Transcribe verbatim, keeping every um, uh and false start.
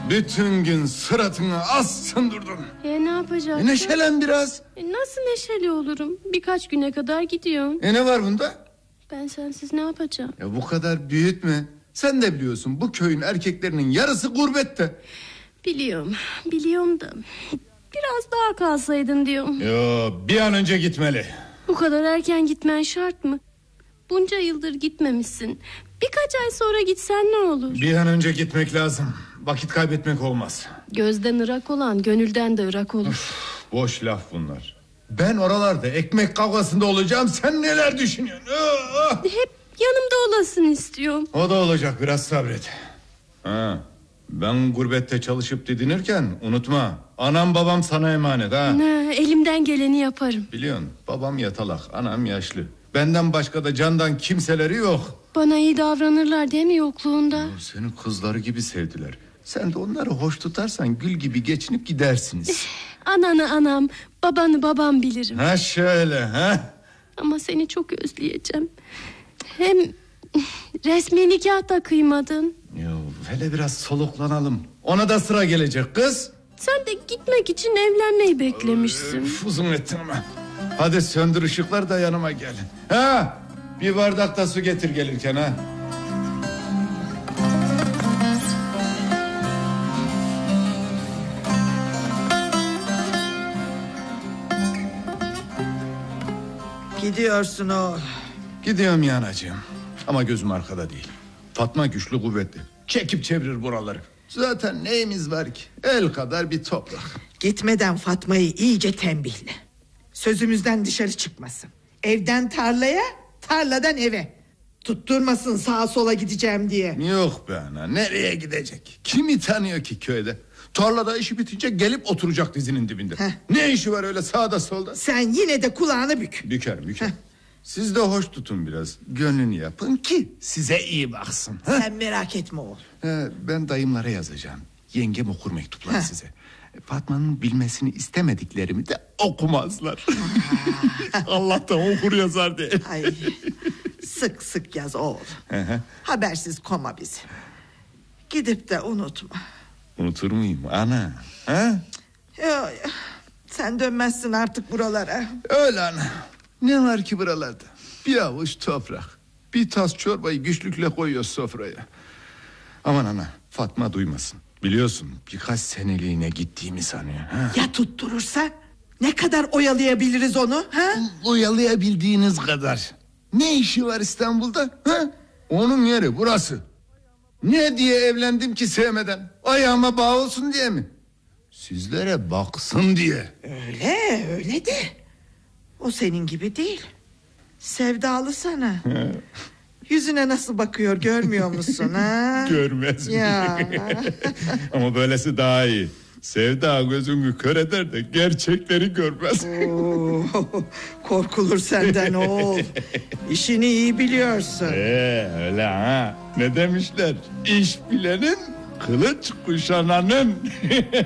Bütün gün suratını assın durdun. E ne yapacaksın? E neşelen biraz. E, nasıl neşeli olurum? Birkaç güne kadar gidiyorum. E ne var bunda? Ben sensiz ne yapacağım? Ya bu kadar büyütme. Sen de biliyorsun bu köyün erkeklerinin yarısı gurbette. Biliyorum, biliyorum da biraz daha kalsaydın diyorum. Yo, bir an önce gitmeli. Bu kadar erken gitmen şart mı? Bunca yıldır gitmemişsin. Birkaç ay sonra gitsen ne olur? Bir an önce gitmek lazım. Vakit kaybetmek olmaz. Gözden ırak olan gönülden de ırak olur. Uf, boş laf bunlar. Ben oralarda ekmek kavgasında olacağım. Sen neler düşünüyorsun? Ah! Hep yanımda olasın istiyorum. O da olacak, biraz sabret. Ha, ben gurbette çalışıp didinirken unutma, anam babam sana emanet ha. Ne, elimden geleni yaparım. Biliyorsun, babam yatalak, anam yaşlı. Benden başka da candan kimseleri yok. Bana iyi davranırlar değil mi yokluğunda? O, seni kızları gibi sevdiler. Sen de onları hoş tutarsan gül gibi geçinip gidersiniz. Ananı anam, babanı babam bilirim. Ha şöyle ha. Ama seni çok özleyeceğim. Hem resmi nikah da kıymadın. Yo, hele biraz soluklanalım. Ona da sıra gelecek kız. Sen de gitmek için evlenmeyi beklemişsin. Öf, uzun ettin ama. Hadi söndür ışıklar da yanıma gelin. Ha, bir bardak da su getir gelirken ha. Gidiyorsun oğul. Gidiyorum ya anacığım. Ama gözüm arkada değil. Fatma güçlü kuvvetli. Çekip çevirir buraları. Zaten neyimiz var ki? El kadar bir toprak. Gitmeden Fatma'yı iyice tembihle. Sözümüzden dışarı çıkmasın. Evden tarlaya, tarladan eve. Tutturmasın sağa sola gideceğim diye. Yok be ana, nereye gidecek? Kimi tanıyor ki köyde? Tarlada işi bitince gelip oturacak dizinin dibinde. Heh. Ne işi var öyle sağda solda? Sen yine de kulağını bük. Büker büker. Heh. Siz de hoş tutun biraz. Gönlünü yapın ki size iyi baksın. Heh. Sen merak etme oğul. Ee, ben dayımlara yazacağım. Yengem okur mektupları Heh. size. Fatma'nın bilmesini istemediklerimi de okumazlar. Allah'tan okur yazar diye. Ay, sık sık yaz oğul. Hı hı. Habersiz koma bizi. Gidip de unutma. Unutur muyum ana? Ha? Yo, yo. Sen dönmezsin artık buralara. Öyle ana. Ne var ki buralarda? Bir avuç toprak. Bir tas çorbayı güçlükle koyuyor sofraya. Aman ana, Fatma duymasın. Biliyorsun birkaç seneliğine gittiğimi sanıyor. Ha? Ya tutturursa? Ne kadar oyalayabiliriz onu? Ha? Oyalayabildiğiniz kadar. Ne işi var İstanbul'da? Ha? Onun yeri burası. Ne diye evlendim ki sevmeden? Ayağıma bağ olsun diye mi? Sizlere baksın diye. Öyle öyle de. O senin gibi değil. Sevdalı sana. Yüzüne nasıl bakıyor görmüyor musun ha? Görmez mi? Ya. Ama böylesi daha iyi. Sevda gözünü kör eder de gerçekleri görmez. Oo, korkulur senden oğul. İşini iyi biliyorsun. Ee, öyle ha. Ne demişler? İş bilenin, kılıç kuşananın.